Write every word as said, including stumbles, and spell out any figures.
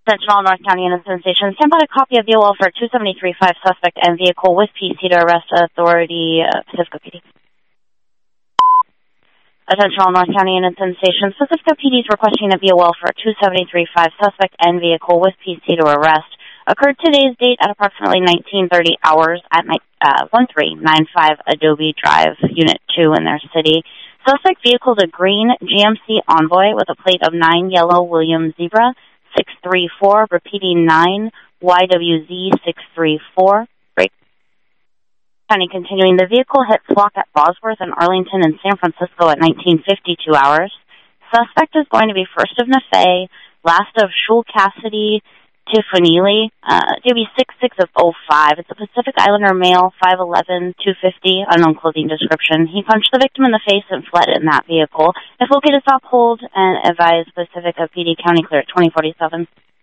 Central North County Innocence Station. Stand by a copy of V O L for two seventy-three five suspect and vehicle with P C to arrest authority, uh, Pacifica P D. Attention all North County Innocence Station. Pacifica P D is requesting a V O L for two seventy-three five suspect and vehicle with P C to arrest. Occurred today's date at approximately nineteen thirty hours at uh, one three nine five Adobe Drive, Unit two in their city. Suspect vehicle is a green G M C Envoy with a plate of nine yellow Williams Zebra six three four, repeating nine Y W Z six three four. County continuing, the vehicle hit flock at Bosworth and Arlington and San Francisco at nineteen fifty-two hours. Suspect is going to be first of Nefay, last of Shul Cassidy Tiffanili, uh, D B six six of oh five. It's a Pacific Islander male, five eleven, two fifty, unknown clothing description. He punched the victim in the face and fled in that vehicle. If located, stop, hold, and advise Pacifica P D County clear at twenty forty-seven.